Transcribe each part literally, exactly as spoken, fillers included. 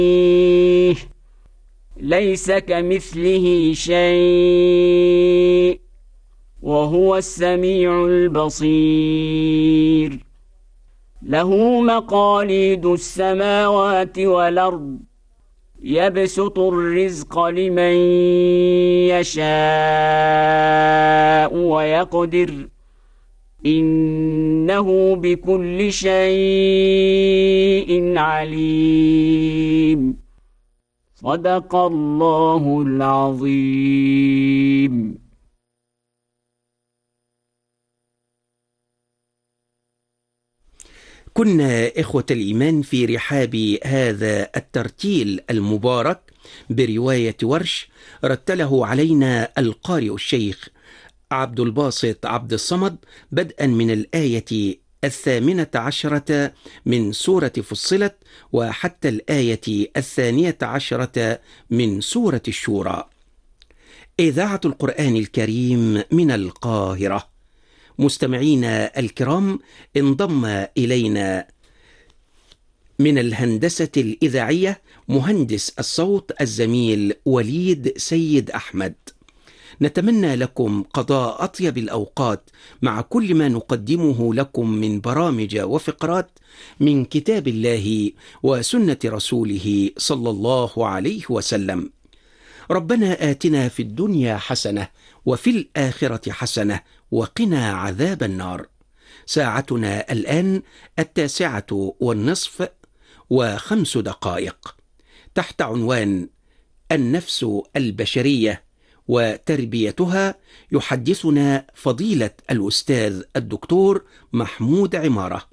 ليس كمثله شيء وهو السميع البصير له مقاليد السماوات والأرض يبسط الرزق لمن يشاء ويقدر إنه بكل شيء عليم صدق الله العظيم. كنا إخوة الإيمان في رحاب هذا الترتيل المبارك برواية ورش رتله علينا القارئ الشيخ عبد الباسط عبد الصمد بدءا من الآية الثامنة عشرة من سورة فصلت وحتى الآية الثانية عشرة من سورة الشورى. إذاعة القرآن الكريم من القاهرة. مستمعينا الكرام، انضم إلينا من الهندسة الإذاعية مهندس الصوت الزميل وليد سيد أحمد. نتمنى لكم قضاء أطيب الأوقات مع كل ما نقدمه لكم من برامج وفقرات من كتاب الله وسنة رسوله صلى الله عليه وسلم. ربنا آتنا في الدنيا حسنة وفي الآخرة حسنة وقنا عذاب النار. ساعتنا الآن التاسعة والنصف وخمس دقائق، تحت عنوان النفس البشرية وتربيتها، يحدثنا فضيلة الأستاذ الدكتور محمود عمارة.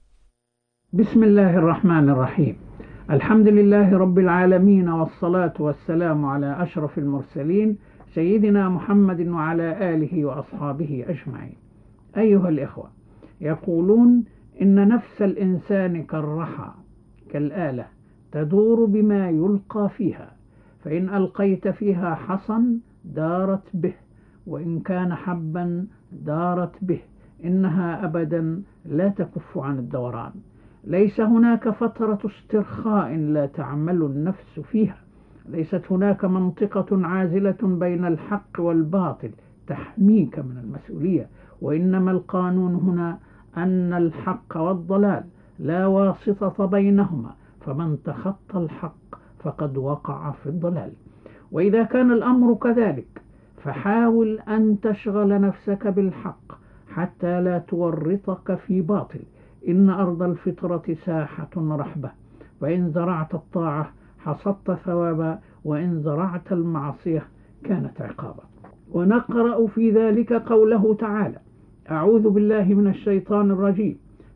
بسم الله الرحمن الرحيم. الحمد لله رب العالمين، والصلاة والسلام على أشرف المرسلين سيدنا محمد وعلى آله وأصحابه أجمعين. أيها الإخوة، يقولون إن نفس الإنسان كالرحى كالآلة تدور بما يلقى فيها، فإن ألقيت فيها حصى دارت به، وإن كان حبا دارت به، إنها أبدا لا تكف عن الدوران. ليس هناك فترة استرخاء لا تعمل النفس فيها، ليست هناك منطقة عازلة بين الحق والباطل تحميك من المسؤولية، وإنما القانون هنا أن الحق والضلال لا واسطة بينهما، فمن تخطى الحق فقد وقع في الضلال. وإذا كان الأمر كذلك فحاول أن تشغل نفسك بالحق حتى لا تورطك في باطل. إن أرض الفطرة ساحة رحبة، وإن زرعت الطاعة حصدت ثوابا، وإن زرعت المعصية كانت عقابا. ونقرأ في ذلك قوله تعالى: أعوذ بالله من الشيطان الرجيم،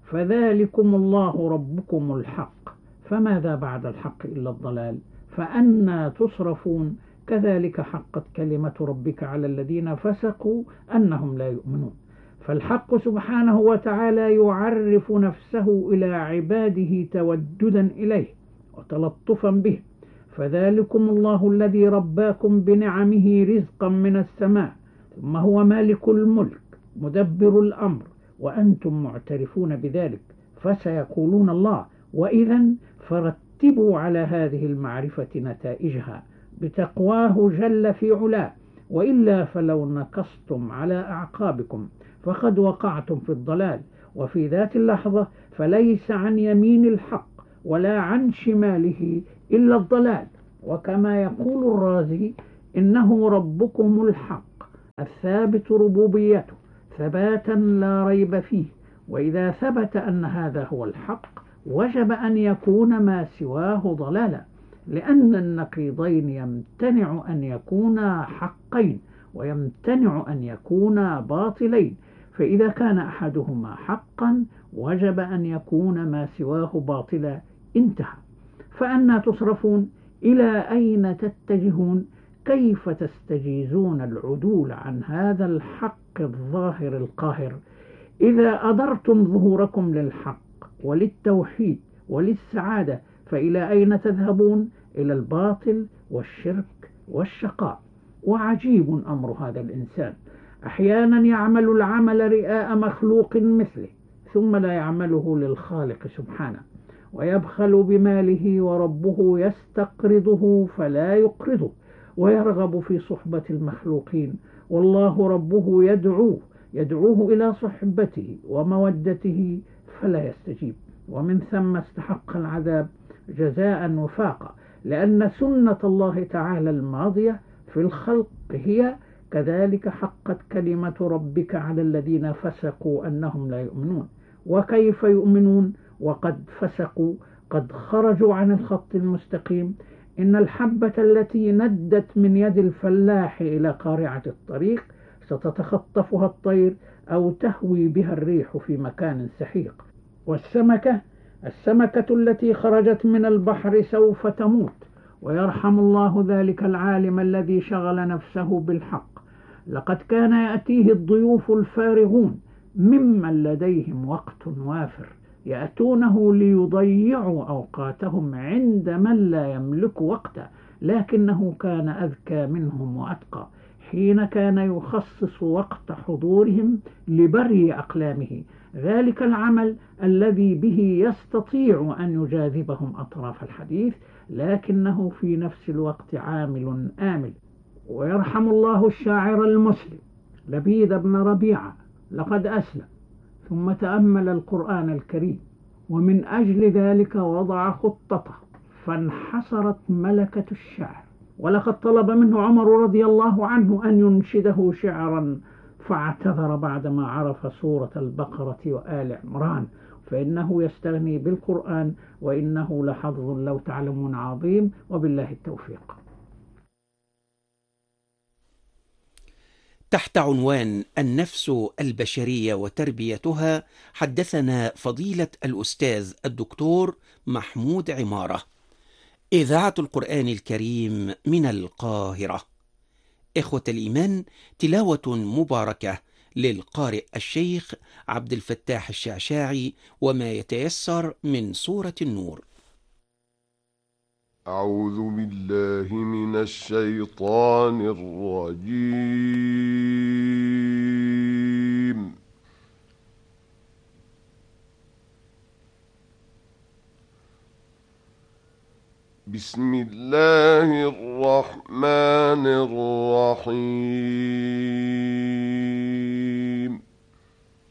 فذلكم الله ربكم الحق، فماذا بعد الحق إلا الضلال، فأنى تصرفون، كذلك حقت كلمة ربك على الذين فسقوا أنهم لا يؤمنون. فالحق سبحانه وتعالى يعرف نفسه إلى عباده توددا إليه وتلطفا به. فذلكم الله الذي رباكم بنعمه رزقا من السماء، ثم هو مالك الملك مدبر الأمر، وأنتم معترفون بذلك، فسيقولون الله. وإذا فرتبوا على هذه المعرفة نتائجها بتقواه جل في علاه، وإلا فلو نكصتم على أعقابكم فقد وقعتم في الضلال. وفي ذات اللحظة فليس عن يمين الحق ولا عن شماله إلا الضلال. وكما يقول الرازي: إنه ربكم الحق الثابت ربوبيته ثباتا لا ريب فيه. وإذا ثبت أن هذا هو الحق وجب أن يكون ما سواه ضلالا، لأن النقيضين يمتنع أن يكونا حقين ويمتنع أن يكونا باطلين، فإذا كان أحدهما حقا وجب أن يكون ما سواه باطلا. انتهى. فأنا تصرفون؟ إلى أين تتجهون؟ كيف تستجيزون العدول عن هذا الحق الظاهر القاهر؟ إذا أدرتم ظهوركم للحق وللتوحيد وللسعادة فإلى أين تذهبون؟ إلى الباطل والشرك والشقاء. وعجيب أمر هذا الإنسان، أحيانا يعمل العمل رئاء مخلوق مثله ثم لا يعمله للخالق سبحانه، ويبخل بماله وربه يستقرضه فلا يقرضه، ويرغب في صحبة المخلوقين والله ربه يدعوه يدعوه إلى صحبته ومودته فلا يستجيب، ومن ثم استحق العذاب جزاء وفاقا، لأن سنة الله تعالى الماضية في الخلق هي كذلك حقت كلمة ربك على الذين فسقوا أنهم لا يؤمنون. وكيف يؤمنون وقد فسقوا، قد خرجوا عن الخط المستقيم؟ إن الحبة التي ندت من يد الفلاح إلى قارعة الطريق ستتخطفها الطير أو تهوي بها الريح في مكان سحيق. والسمكة السمكة التي خرجت من البحر سوف تموت، ويرحم الله ذلك العالم الذي شغل نفسه بالحق. لقد كان يأتيه الضيوف الفارغون ممن لديهم وقت وافر، يأتونه ليضيعوا أوقاتهم عند من لا يملك وقتا، لكنه كان أذكى منهم وأتقى حين كان يخصص وقت حضورهم لبري أقلامه، ذلك العمل الذي به يستطيع أن يجاذبهم أطراف الحديث، لكنه في نفس الوقت عامل آمل. ويرحم الله الشاعر المسلم لبيد بن ربيعة، لقد أسلم ثم تأمل القرآن الكريم، ومن أجل ذلك وضع خطته فانحسرت ملكة الشعر، ولقد طلب منه عمر رضي الله عنه أن ينشده شعرا فاعتذر بعدما عرف سورة البقرة وآل عمران، فإنه يستغني بالقرآن وإنه لحظ لو تعلمون عظيم، وبالله التوفيق. تحت عنوان النفس البشرية وتربيتها، حدثنا فضيلة الأستاذ الدكتور محمود عمارة. إذاعة القرآن الكريم من القاهرة. إخوة الإيمان، تلاوة مباركة للقارئ الشيخ عبد الفتاح الشعشاعي وما يتيسر من سورة النور. أعوذ بالله من الشيطان الرجيم. بسم الله الرحمن الرحيم.